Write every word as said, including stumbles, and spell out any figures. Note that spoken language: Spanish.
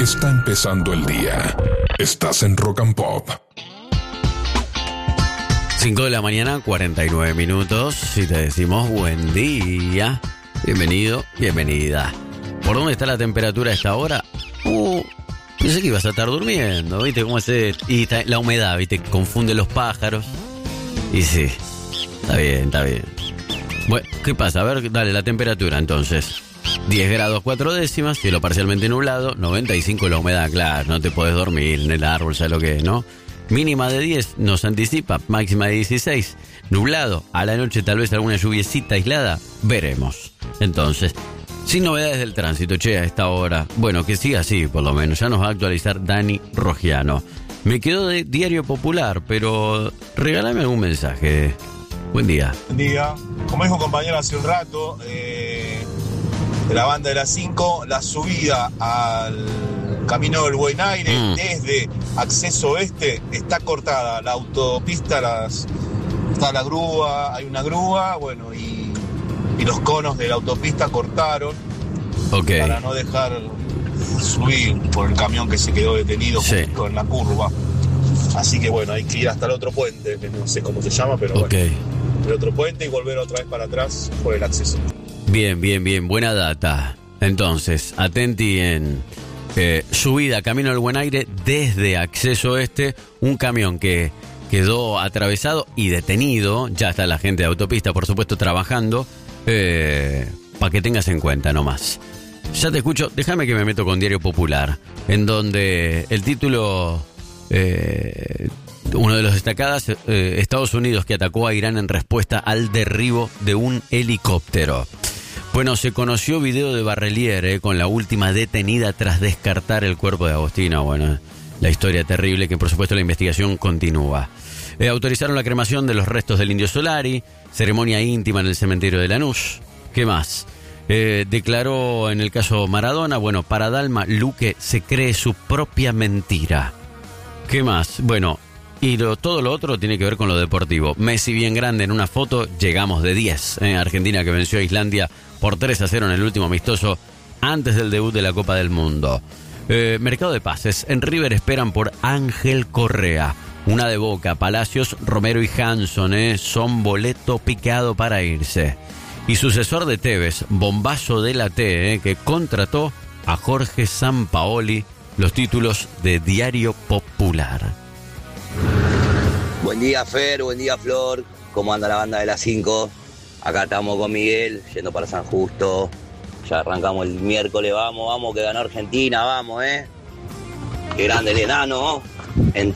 Está empezando el día. Estás en Rock and Pop. cinco de la mañana, cuarenta y nueve minutos. Y te decimos buen día. Bienvenido, bienvenida. ¿Por dónde está la temperatura a esta hora? Uh, pensé que ibas a estar durmiendo, ¿viste? ¿Cómo es? Y está la humedad, ¿viste? Confunde los pájaros. Y sí, está bien, está bien. Bueno, ¿qué pasa? A ver, dale, la temperatura entonces. diez grados cuatro décimas, cielo parcialmente nublado, noventa y cinco la humedad, claro, no te podés dormir en el árbol, ¿sabes lo que es, no? Mínima de diez, nos anticipa, máxima de dieciséis, nublado, a la noche tal vez alguna lluviecita aislada, veremos. Entonces, sin novedades del tránsito, che, a esta hora, bueno, que siga así por lo menos, ya nos va a actualizar Dani Rogiano. Me quedo de Diario Popular, pero regálame algún mensaje. Buen día. Buen día. Como dijo un compañero hace un rato, eh, de la banda de las cinco, la subida al Camino del Buen Aire mm. desde Acceso Oeste está cortada. La autopista, las, está la grúa, hay una grúa, bueno, y, y los conos de la autopista cortaron okay. para no dejar subir por el camión que se quedó detenido sí. justo en la curva. Así que bueno, hay que ir hasta el otro puente, que no sé cómo se llama, pero okay. bueno. El otro puente y volver otra vez para atrás por el acceso. Bien, bien, bien, buena data. Entonces, atenti en eh, subida Camino del Buen Aire desde Acceso Este, un camión que quedó atravesado y detenido, ya está la gente de autopista, por supuesto, trabajando, eh, para que tengas en cuenta nomás. Ya te escucho, déjame que me meto con Diario Popular, en donde el título... Eh, uno de los destacados, eh, Estados Unidos que atacó a Irán en respuesta al derribo de un helicóptero. Bueno, se conoció video de Barrelier eh, con la última detenida tras descartar el cuerpo de Agostina. Bueno, la historia terrible que por supuesto la investigación continúa. Eh, autorizaron la cremación de los restos del Indio Solari, ceremonia íntima en el cementerio de Lanús. ¿Qué más? Eh, declaró en el caso Maradona, bueno, para Dalma, Luque se cree su propia mentira. ¿Qué más? Bueno... Y lo, todo lo otro tiene que ver con lo deportivo. Messi bien grande en una foto, llegamos de diez. ¿eh? Argentina que venció a Islandia por tres a cero en el último amistoso antes del debut de la Copa del Mundo. Eh, mercado de pases. En River esperan por Ángel Correa. Una de Boca, Palacios, Romero y Hanson ¿eh? son boleto picado para irse. Y sucesor de Tevez, bombazo de la T, ¿eh? que contrató a Jorge Sampaoli. Los títulos de Diario Popular. Buen día, Fer, buen día, Flor. ¿Cómo anda la banda de las cinco? Acá estamos con Miguel, yendo para San Justo. Ya arrancamos el miércoles, vamos, vamos, que ganó Argentina, vamos, ¿eh? Qué grande el enano.